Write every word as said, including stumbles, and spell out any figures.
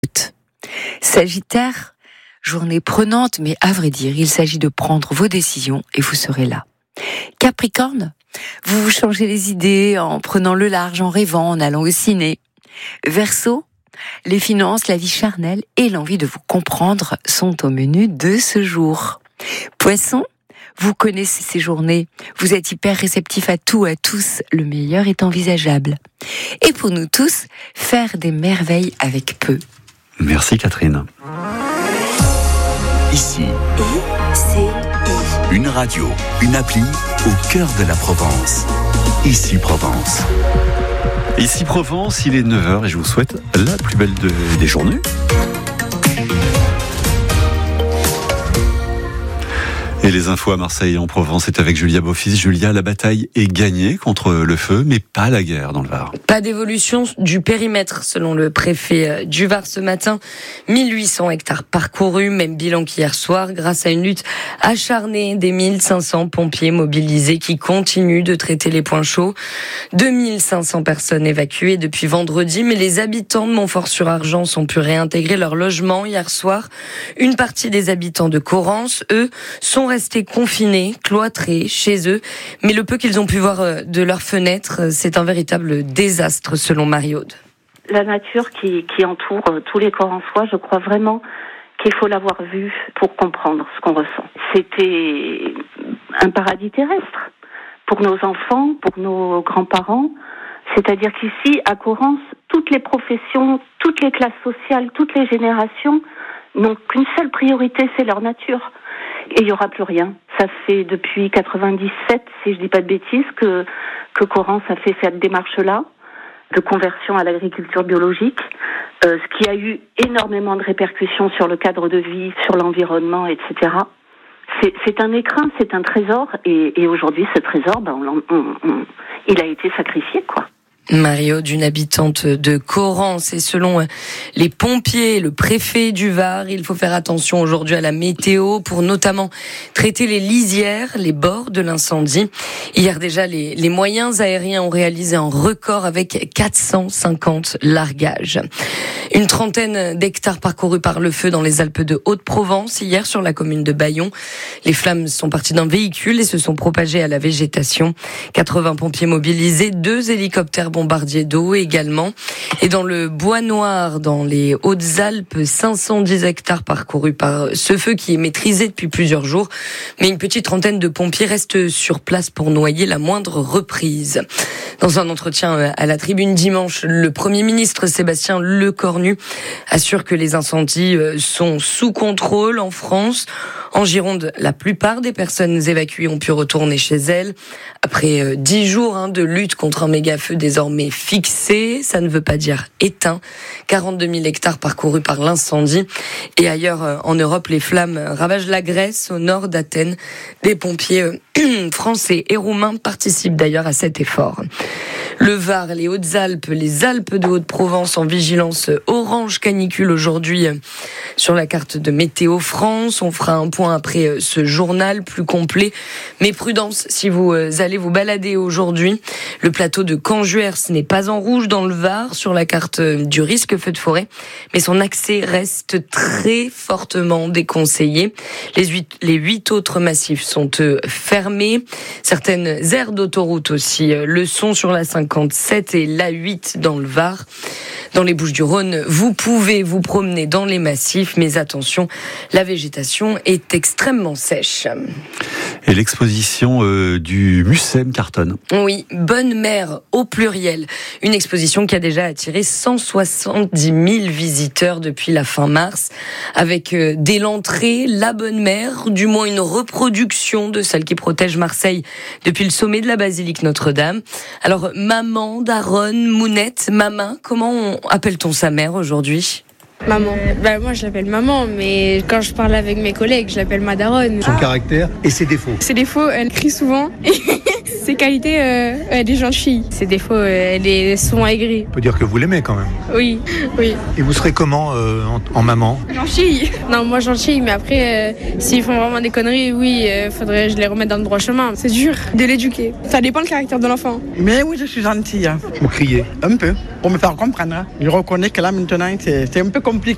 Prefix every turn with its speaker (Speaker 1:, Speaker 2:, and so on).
Speaker 1: Sagittaire, journée prenante, mais à vrai dire, il s'agit de prendre vos décisions et vous serez là. Capricorne, vous vous changez les idées en prenant le large, en rêvant, en allant au ciné. Verseau, les finances, la vie charnelle et l'envie de vous comprendre sont au menu de ce jour. Poisson, vous connaissez ces journées, vous êtes hyper réceptif à tout, à tous, le meilleur est envisageable. Et pour nous tous, faire des merveilles avec peu.
Speaker 2: Merci Catherine.
Speaker 3: Ici,
Speaker 1: I C I.
Speaker 3: une radio, une appli au cœur de la Provence. Ici Provence.
Speaker 2: Ici Provence, il est neuf heures et je vous souhaite la plus belle de, des journées. Et les infos à Marseille et en Provence, c'est avec Julia Beaufils. Julia, la bataille est gagnée contre le feu, mais pas la guerre dans le Var.
Speaker 4: Pas d'évolution du périmètre, selon le préfet du Var ce matin. mille huit cents hectares parcourus, même bilan qu'hier soir, grâce à une lutte acharnée des mille cinq cents pompiers mobilisés qui continuent de traiter les points chauds. deux mille cinq cents personnes évacuées depuis vendredi, mais les habitants de Montfort-sur-Argens ont pu réintégrer leur logement hier soir. Une partie des habitants de Corrence, eux, sont restés confinés, cloîtrés chez eux, mais le peu qu'ils ont pu voir de leurs fenêtres, c'est un véritable désastre selon Marie-Aude.
Speaker 5: La nature qui, qui entoure tous les Corrençois, je crois vraiment qu'il faut l'avoir vue pour comprendre ce qu'on ressent. C'était un paradis terrestre pour nos enfants, pour nos grands-parents. C'est-à-dire qu'ici, à Corrence, toutes les professions, toutes les classes sociales, toutes les générations n'ont qu'une seule priorité, c'est leur nature. Et il n'y aura plus rien. Ça fait depuis quatre-vingt-dix-sept, si je dis pas de bêtises, que, que Corrence a fait cette démarche-là de conversion à l'agriculture biologique, euh, ce qui a eu énormément de répercussions sur le cadre de vie, sur l'environnement, et cetera. C'est, c'est un écrin, c'est un trésor, et, et aujourd'hui, ce trésor, ben, on, on, on, il a été sacrifié, quoi.
Speaker 4: Marie-Aude, une habitante de Corrence, et selon les pompiers, le préfet du Var, il faut faire attention aujourd'hui à la météo pour notamment traiter les lisières, les bords de l'incendie. Hier déjà, les, les moyens aériens ont réalisé un record avec quatre cent cinquante largages. Une trentaine d'hectares parcourus par le feu dans les Alpes de Haute-Provence, hier sur la commune de Bayon. Les flammes sont parties d'un véhicule et se sont propagées à la végétation. quatre-vingts pompiers mobilisés, deux hélicoptères bombardiers d'eau également. Et dans le Bois Noir, dans les Hautes-Alpes, cinq cent dix hectares parcourus par ce feu qui est maîtrisé depuis plusieurs jours. Mais une petite trentaine de pompiers restent sur place pour noyer la moindre reprise. Dans un entretien à la Tribune dimanche, le Premier ministre Sébastien Lecornu assure que les incendies sont sous contrôle en France. En Gironde, la plupart des personnes évacuées ont pu retourner chez elles. Après dix jours hein, de lutte contre un méga-feu désormais fixé, ça ne veut pas dire éteint. quarante-deux mille hectares parcourus par l'incendie. Et ailleurs en Europe, les flammes ravagent la Grèce, au nord d'Athènes. Des pompiers français et roumains participent d'ailleurs à cet effort. Le Var, les Hautes-Alpes, les Alpes de Haute-Provence en vigilance orange canicule aujourd'hui sur la carte de Météo France. On fera un point après ce journal plus complet. Mais prudence si vous allez vous balader aujourd'hui. Le plateau de Canjuers n'est pas en rouge dans le Var sur la carte du risque feu de forêt, mais son accès reste très fortement déconseillé. Les huit, les huit autres massifs sont eux, fermés. Certaines aires d'autoroute aussi le sont sur la cinquante-sept et l'A huit dans le Var. Dans les Bouches-du-Rhône, vous pouvez vous promener dans les massifs, mais attention, la végétation est extrêmement sèche.
Speaker 2: Et l'exposition euh, du Mucem cartonne.
Speaker 4: Oui, Bonne Mère au pluriel. Une exposition qui a déjà attiré cent soixante-dix mille visiteurs depuis la fin mars, avec euh, dès l'entrée la Bonne Mère, du moins une reproduction de celle qui protège Marseille depuis le sommet de la basilique Notre-Dame. Alors, maman, daronne, mounette, maman, comment on appelle-t-on sa mère aujourd'hui ?
Speaker 6: Maman. Bah, moi, je l'appelle maman, mais quand je parle avec mes collègues, je l'appelle ma daronne.
Speaker 7: Son caractère et ses défauts.
Speaker 6: Ses défauts, elle crie souvent. Ses qualités, euh, elle est gentille. Ses défauts, euh, elle est souvent aigrie.
Speaker 7: On peut dire que vous l'aimez quand même.
Speaker 6: Oui, oui.
Speaker 7: Et vous serez comment euh, en, en maman ?
Speaker 6: Gentille. Non, moi gentille, mais après, euh, s'ils font vraiment des conneries, oui, euh, faudrait que je les remette dans le droit chemin. C'est dur de l'éduquer. Ça dépend du caractère de l'enfant.
Speaker 8: Mais oui, je suis gentille.
Speaker 7: Vous criez ?
Speaker 8: Un peu, pour me faire comprendre. Je reconnais que là, maintenant, c'est, c'est un peu compliqué.